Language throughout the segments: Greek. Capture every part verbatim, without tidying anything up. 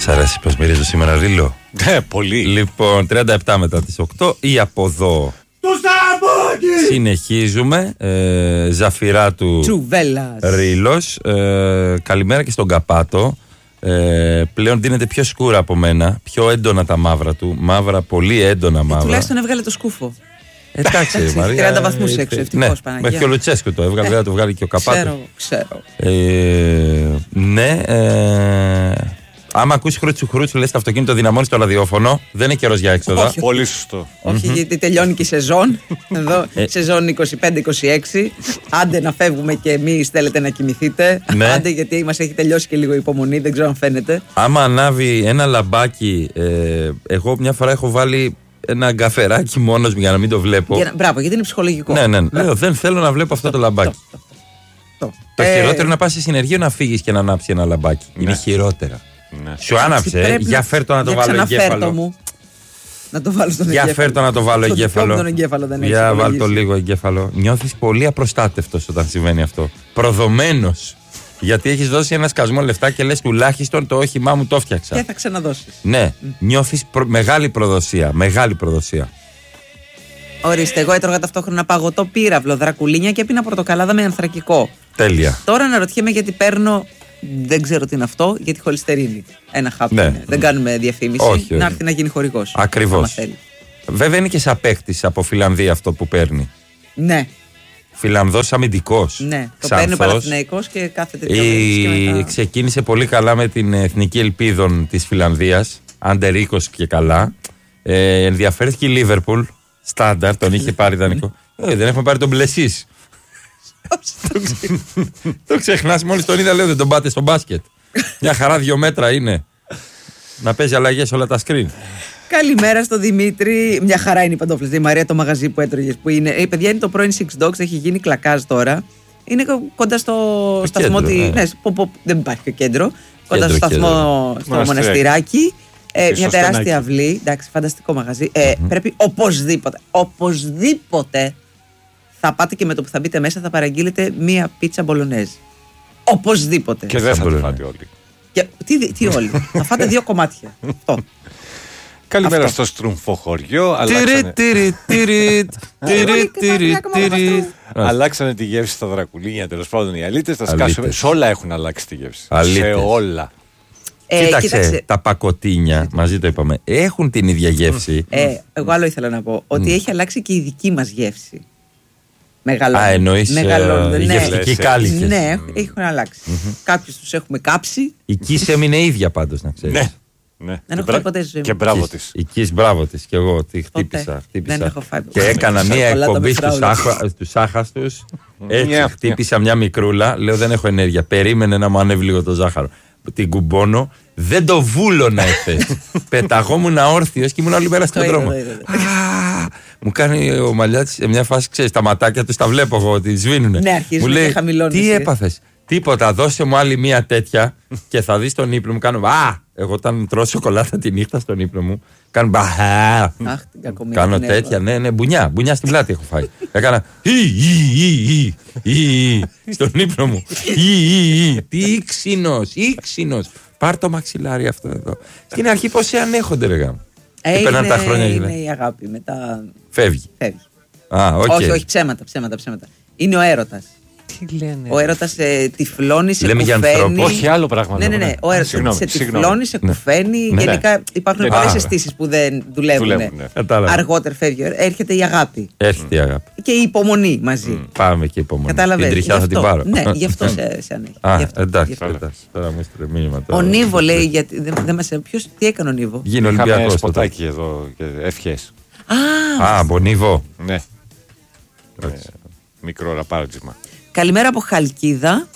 Σ' αρέσει πως μυρίζω σήμερα ρίλο? Ναι, πολύ. Λοιπόν, τριάντα επτά μετά τις οκτώ ή από εδώ. Του Σταμπούκι! Συνεχίζουμε. Ε, Ζαφυρά του Τσουβέλλας. Ρίλος. Ε, καλημέρα και στον Καπάτο. Ε, πλέον δίνεται πιο σκούρα από μένα. Πιο έντονα τα μαύρα του. Μαύρα, πολύ έντονα μαύρα. Ε, τουλάχιστον έβγαλε το σκούφο. Εντάξει, Εντάξει, Μαρία. τριάντα βαθμούς ε, έξω, ε, ευτυχώς, ναι, Παναγία. μέχρι και ο Λουτσέσκου το έβγαλε, δεν θα το βγάλει και ο Καπάτο. Ξέρω, ξέρω. Ε, ναι, ε, άμα ακούσει χρούτσου χρούτσου, λες το αυτοκίνητο δυναμώνει στο ραδιόφωνο. Δεν είναι καιρός για έξοδα. Όχι. Πολύ σωστό. Όχι, γιατί τελειώνει και η σεζόν. Εδώ, σεζόν είκοσι πέντε είκοσι έξι. Άντε να φεύγουμε και εμείς θέλετε να κοιμηθείτε. Ναι. Άντε, γιατί μας έχει τελειώσει και λίγο η υπομονή, δεν ξέρω αν φαίνεται. Άμα ανάβει ένα λαμπάκι, ε, εγώ μια φορά έχω βάλει ένα γκαφεράκι μόνος μου για να μην το βλέπω. Για να- μπράβο, γιατί είναι ψυχολογικό. Ναι, ναι, ναι. Λέω, δεν θέλω να βλέπω αυτό το λαμπάκι. Το, Το Ε, χειρότερο είναι να πας σε συνεργείο να φύγεις και να ανάψει ένα λαμπάκι. Είναι χειρότερα. Ναι. Σου άναψε, πρέπει για φέρτο να το για βάλω ξαναφέρ' το εγκέφαλο. μου. Να το βάλω στον Για εγκέφαλο. φέρτο να το βάλω Στο δικό μου εγκέφαλο. τον εγκέφαλο δεν έχει Για βάλ το υπολογίσει. λίγο εγκέφαλο. Νιώθεις πολύ απροστάτευτος όταν συμβαίνει αυτό. Προδομένος. Γιατί έχεις δώσει ένα σκασμό λεφτά και λες τουλάχιστον το όχημά μου το έφτιαξα. Και θα ξαναδώσεις. Ναι, νιώθεις προ- μεγάλη προδοσία. Μεγάλη προδοσία. Ορίστε, εγώ έτρωγα ταυτόχρονα παγωτό πύραυλο, δρακουλίνια και έπινα πορτοκαλάδα με ανθρακικό. Τέλεια. Τώρα αναρωτιέμαι γιατί παίρνω. Δεν ξέρω τι είναι αυτό, γιατί χολυστερίνη. Ένα χάπι Ναι. είναι. Δεν κάνουμε διαφήμιση. Όχι, όχι. Να έρθει να γίνει χορηγός. Ακριβώς. άμα θέλει. Βέβαια είναι και σαν παίκτης από Φιλανδία αυτό που παίρνει. Ναι, Φιλανδός αμυντικός. ναι. Το παίρνει ο Ξανθός. Παναθηναϊκός και κάθεται δύο μέρες Η... και μετά. Ξεκίνησε πολύ καλά με την Εθνική Ελπίδων της Φιλανδίας. Άντερ είκοσι και καλά. Ε, ενδιαφέρθηκε η Λίβερπουλ. Στάνταρ, τον είχε πάρει δανεικό. Ε, δεν έχουμε πάρει τον Μπλεσίς. το, ξε... το ξεχνάς, μόλις τον είδα, λέω δεν τον πάτε στο μπάσκετ. Μια χαρά, δύο μέτρα είναι. Να παίζει αλλαγές όλα τα screen. Καλημέρα στο Δημήτρη. Μια χαρά είναι οι παντόφλες. Η Μαρία το μαγαζί που έτρωγε. Που είναι. Ε, παιδιά, είναι το πρώην Six Dogs, έχει γίνει κλακάζ τώρα. Είναι κο- κοντά στο Το σταθμό. κέντρο, τη... ναι. ναι, που, που, δεν υπάρχει και κέντρο. Κοντά στο Κέντρο, σταθμό, κέντρο. στο Μοναστηράκι. μοναστηράκι. Ε, Και μια στο τεράστια στενάκι. αυλή. Εντάξει, φανταστικό μαγαζί. Ε, Πρέπει οπωσδήποτε, οπωσδήποτε θα πάτε και με το που θα μπείτε μέσα θα παραγγείλετε μία πίτσα μπολονέζ. Οπωσδήποτε. Και δεν θα μπορεί το να φάτε όλοι. Και, τι, τι όλοι. Θα φάτε δύο κομμάτια. Αυτό. Καλημέρα Αυτό. στο στρουμφό χωριό. Τυρι, Αλλάξανε, τυρι, τυρι, τυρι, Πολύ τυρι, καλά, ακόμα τυρι. αλλάξανε τη γεύση στα δρακουλίνια. Τέλος πάντων οι αλήτες. Θα Αλήτες. σκάσουμε. Σε όλα έχουν αλλάξει τη γεύση. Αλήτες. Σε όλα. Ε, Κοίταξε, κοίταξε. τα πακοτίνια, μαζί το είπαμε, έχουν την ίδια γεύση. Ε, εγώ άλλο ήθελα να πω. Ότι έχει αλλάξει και η δική μας γεύση. Μεγαλώνει. Α, εννοείς ε, Μεγαλώνει, η ναι. γευστική Λες, κάλυκες. Ναι, έχ- έχουν αλλάξει. Κάποιους τους έχουμε κάψει. Η Kiss έμεινε ίδια πάντως, να ξέρεις. Ναι. Ναι. έχω Και φάει μπρα- ποτέ στη ζωή μου. Και μπράβο Kiss. τη. Η Kiss, μπράβο της και εγώ τη χτύπησα. χτύπησα. Δεν έχω φάει Και ποτέ. έκανα μία Σοκολάτα εκπομπή με στους, φράουλα. άχα, στους άχαστους. Έτσι, Μια, χτύπησα μια μικρούλα. Λέω δεν έχω ενέργεια. Περίμενε να μου ανέβει λίγο το ζάχαρο. Την κουμπώνω. Δεν το βούλωνα εχθές. Πεταγόμουν όρθιος και ήμουν όλη μέρα στον Το είδα, δρόμο. το είδα, το Α, Μου κάνει ο Μαλιάτης σε μια φάση, ξέρεις, τα ματάκια του τα βλέπω εγώ ότι σβήνουνε. Ναι, αρχίζουν Μου και λέει, χαμηλώνουν τι εσύ. έπαθες? Τίποτα, δώσε μου άλλη μία τέτοια και θα δεις τον ύπνο μου. Κάνω, α, εγώ όταν τρώω σοκολάτα τη νύχτα στον ύπνο μου, κάνω μπα, Αχ, την κακομοίρα. κάνω την τέτοια, έβαλα. ναι, ναι, μπουνιά, μπουνιά στην πλάτη έχω φάει. Έκανα, «Ι, ι, ι, ι, ι, ι», στον ύπνο μου. «Ι, ι, ι». Τι ήξινος, ήξινος. Πάρ' το μαξιλάρι αυτό εδώ. Στην αρχή πώς σε ανέχονται, ρε γάμο. Ε, Και περνάνε είναι- τα χρόνια και είναι λέει, η αγάπη. Μετά φεύγει. φεύγει. Α, οκ. Όχι, όχι, ψέματα, ψέματα, ψέματα. Είναι ο έρωτας. Τι λένε. Ο έρωτας σε τυφλώνει, σε Λέμε για κουφαίνει. ανθρώπους. Όχι άλλο πράγμα. Ναι, ναι, ναι. Ο έρωτας Συγγνώμη, σε συγγνώμη. τυφλώνει, σε Ναι. κουφαίνει. Ναι. Γενικά υπάρχουν Ναι. πολλές Α. αισθήσεις που δεν δουλεύουν. Δουλεύουν, ναι. Κατάλαβα. Αργότερα φεύγει. Έρχεται η αγάπη. Έρχεται η αγάπη. Και η υπομονή μαζί. Πάμε και υπομονή. Καταλαβαίνεις. Την τριχιά Γι' θα την αυτό- πάρω. Ναι, γι' αυτό σε, σε ανέχει. Α, Γι' αυτό, εντάξει, γι' αυτό. εντάξει. Τώρα μου έστειλε μήνυμα. Ο τώρα. Νίβο λέει, γιατί δεν, δεν μας... Ποιος, τι έκανε ο Νίβο? Γίνει Είχαμε Ολυμπιακός τότε. σποτάκι εδώ. Ευχές. Α, Α, Μπονίβο. Ναι. Ε, Μικρό ραπάρατζιμα. καλημέρα από Χαλκίδα.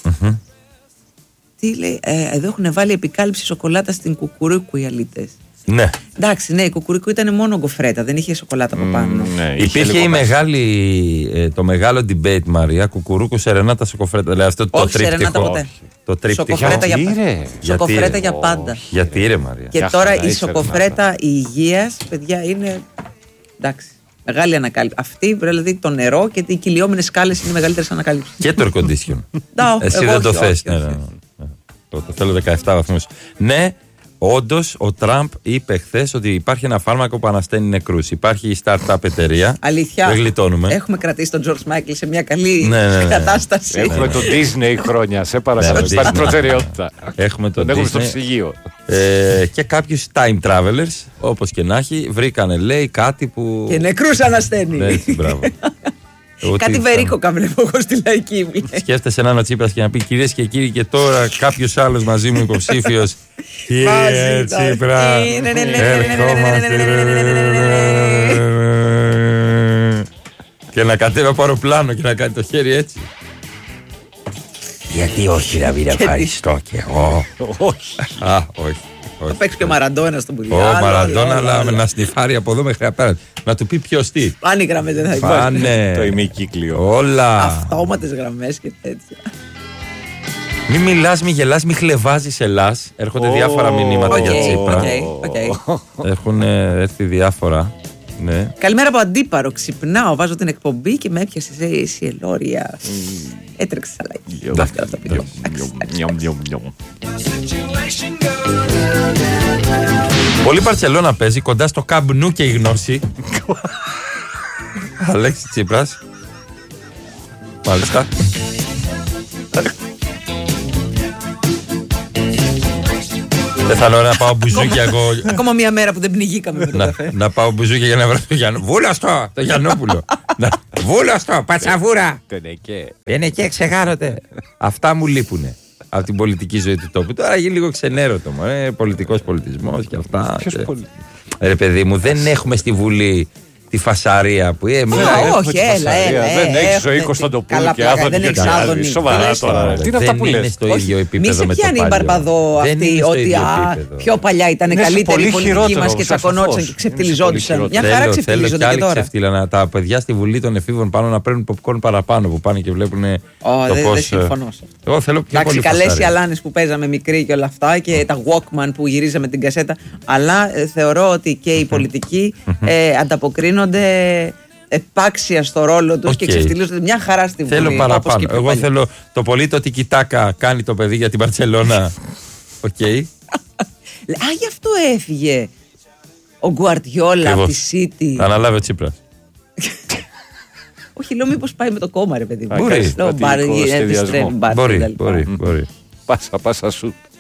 Τι λέει, ε, εδώ έχουν βάλει επικάλυψη σοκολάτα στην κουκουρούκου οι αλήτες. Ναι. Εντάξει, ναι, η κουκουρούκου ήταν μόνο γκοφρέτα, δεν είχε σοκολάτα από πάνω. Ναι, είχε Υπήρχε λίγο η μέσα. μεγάλη, ε, το μεγάλο debate, Μαρία, κουκουρούκου, σερενάτα, σοκοφρέτα. Δηλαδή αυτό το Όχι, σερενάτα τρίπτυχο. ποτέ. Το τρίπτυχο. Σοκοφρέτα για, Γιατί, ρε? σοκοφρέτα Γιατί, για ρε? πάντα. Όχι. Γιατί ρε Μαρία. Και Για τώρα χαρά, η η σοκοφρέτα η υγείας, παιδιά, είναι. Εντάξει. Μεγάλη ανακάλυψη. Αυτή, δηλαδή το νερό και οι κυλιόμενες σκάλες είναι οι μεγαλύτερες ανακάλυψεις. Και το air condition. Νο, Εσύ εγώ δεν το όχι, θες. όχι, Ναι, όχι, ναι, όχι. ναι. Το, το θέλω δεκαεπτά βαθμούς. Ναι, Όντως, ο Τραμπ είπε χθες ότι υπάρχει ένα φάρμακο που ανασταίνει νεκρούς. Υπάρχει η startup εταιρεία. Αλήθεια. Δεν γλιτώνουμε. Έχουμε κρατήσει τον George Michael σε μια καλή ναι, ναι, ναι. κατάσταση. Έχουμε το Disney χρόνια. Σε παρακαλώ. Ναι, Υπάρχει Disney. προτεραιότητα. Έχουμε το Τον έχουμε Disney. στο ψυγείο. Ε, και κάποιους time travelers, όπως και να έχει, βρήκανε, λέει, κάτι που. Και νεκρούς ανασταίνει. Ναι, έτσι, μπράβο. Κάτι βερίκοκα βλέπω εγώ στη λαϊκή μου. Σκέφτεσαι έναν ο Τσίπρας και να πει: κυρίες και κύριοι, και τώρα κάποιος άλλος μαζί μου υποψήφιος. Κύριε Τσίπρα, ερχόμαστε. Και να κατέβει από αεροπλάνο και να κάνει το χέρι έτσι. Γιατί όχι να μην ευχαριστώ κι εγώ. Όχι. Α, όχι. Θα παίξει και ο Μαραντόνα στον Πουδιά. Ο Μαραντόνα, αλλά να σνιφάρει από εδώ μέχρι απέναντι. Να του πει ποιος τι. Πάνε οι γραμμές, δεν θα Πάνε. υπάρχουν. Το ημικύκλιο. Όλα. Αυτόματες γραμμές και τέτοια. Μη μιλάς, μη γελάς, μη χλεβάζεις Ελλάς. Έρχονται Ω, διάφορα μηνύματα για Οκ, Τσίπρα. οκ, οκ. Έχουν ε, έρθει διάφορα. Ναι. Καλημέρα από Αντίπαρο. Ξυπνάω, βάζω την εκπομπή και με έπιασε η Ελόρια. Έτρεξε αλλαγή. Αυτά τα πήγα. Νιομ, νιομ, νιομ. Πολύ Μπαρτσελώνα παίζει κοντά στο Καμπνού και η γνώση. Αλέξη Τσίπρας. Μάλιστα. Δεν θα λέω να πάω μπουζούκια εγώ. Ακόμα μια μέρα που δεν πνιγήκαμε με το να, καφέ. να πάω μπουζούκια για να βρω το Γιάννο. Βούλαστο! Το Γιαννόπουλο. Να- Βούλαστο! Πατσαβούρα! Τενεκέ. Είναι και ξεχάρωτε. Αυτά μου λείπουνε από την πολιτική ζωή του τόπου. Τώρα γίνει λίγο ξενέρωτο. Ε, πολιτικός πολιτισμός και αυτά. Ποιος Και- πολι- Ρε παιδί μου, δεν έχουμε στη Βουλή τη φασαρία που. Ε, μιλάει. Α, έχουμε όχι, τη έλα, φασαρία. έλα, Δεν ε, έχεις έχουμε ζωή τη- Κωνσταντοπούλου καλά και πλάκα, Άδωνη δεν έχεις Γεωργιάδη. Άδωνη. Σοβαρά Λες τώρα. τώρα, Τι είναι αυτά Δεν που είναι λες. στο ίδιο Μη επίπεδο σε με το πιάνει η παλιό. Μπαρμπαδό Δεν αυτή είναι στο ότι ίδιο α, επίπεδο. πιο παλιά ήταν Είναι καλύτερη πολύ η πολιτική χειρότερο, μας και σαφώς. τσακωνόντουσαν και Είναι ξεφτιλιζόντουσαν. πολύ Μια χαρά Θέλω, θέλω και ξεφτιλίζονται και άλλοι τώρα. ξεφτύλανα. Τα παιδιά στη Βουλή των εφήβων πάνω να παίρνουν popcorn παραπάνω που πάνε και βλέπουν Ω, το δεν- πώς. δεν συμφωνώ σε αυτό. Εγώ θέλω πιο Εντάξει, πολύ καλές οι φασαρία. αλάνες που παίζαμε μικροί και όλα αυτά και τα Walkman που γυρίζαμε την κασέτα. Αλλά ε, θεωρώ ότι και οι πολιτικοί ε, ανταποκρίνονται επάξια στο ρόλο τους Οκ. και ξεφτιλίζονται μια χαρά στη Βουλή. Θέλω όπως παραπάνω. και πιο Εγώ παλιά. θέλω το πολύ το τικιτάκα κάνει το παιδί για την Μπαρτσελώνα. Οκ. Α, γι' αυτό έφυγε ο Γκουαρτιόλα από τη City. Θα αναλάβει ο Τσίπρας. Όχι, λέω μήπως πάει με το κόμμα, ρε παιδί μου. Μπορεί. Λέω, μπάρ, Στρατηγικό επιστρέφει, σχεδιασμό. μπάρ, Μπορεί, κτλ. μπορεί, μπορεί. Πάσα, πάσα σου.